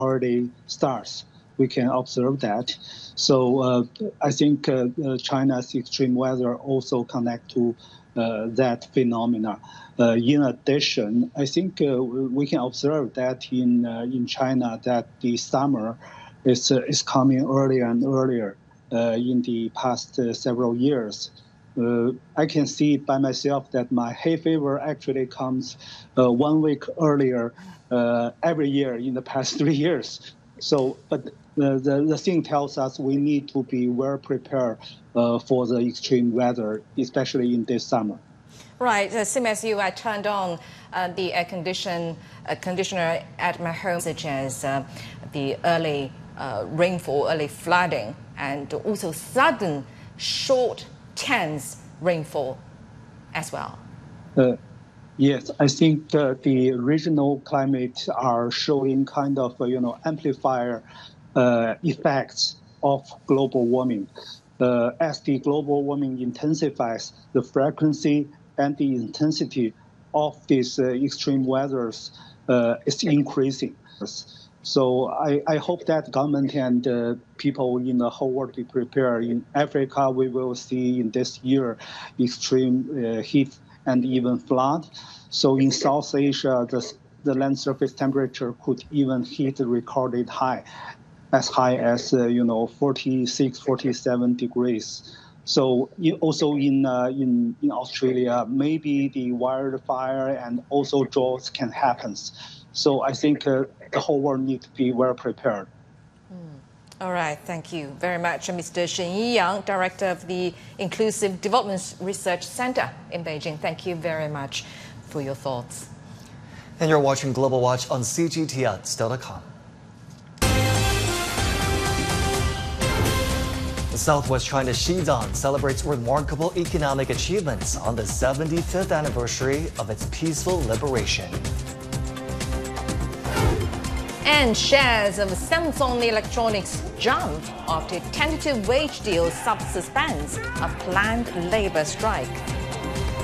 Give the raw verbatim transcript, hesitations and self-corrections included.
already starts. We can observe that. So uh, I think uh, uh, China's extreme weather also connect to uh, that phenomena. Uh, in addition, I think uh, we can observe that in uh, in China that the summer is uh, is coming earlier and earlier uh, in the past uh, several years. Uh, I can see by myself that my hay fever actually comes uh, one week earlier uh, every year in the past three years. So, but the, the, the thing tells us we need to be well prepared uh, for the extreme weather, especially in this summer. Right. Uh, same as you, I turned on uh, the air condition, uh, conditioner at my home, such as uh, the early uh, rainfall, early flooding, and also sudden, short, tense rainfall as well. Uh, Yes, I think uh, the regional climate are showing kind of, uh, you know, amplifier uh, effects of global warming. Uh, as the global warming intensifies, the frequency and the intensity of these uh, extreme weathers uh, is increasing. So I, I hope that government and uh, people in the whole world be prepared. In Africa, we will see in this year extreme uh, heat and even flood. So in South Asia, the, the land surface temperature could even hit the recorded high, as high as, uh, you know, forty-six, forty-seven degrees. So in, also in, uh, in, in Australia, maybe the wildfire and also droughts can happen. So I think uh, the whole world needs to be well prepared. All right, thank you very much, Mister Shen Yiyang, Director of the Inclusive Development Research Center in Beijing. Thank you very much for your thoughts. And you're watching Global Watch on C G T X dot com. Southwest China's Xizang celebrates remarkable economic achievements on the seventy-fifth anniversary of its peaceful liberation. And shares of Samsung Electronics jump after tentative wage deal sub suspends a planned labor strike.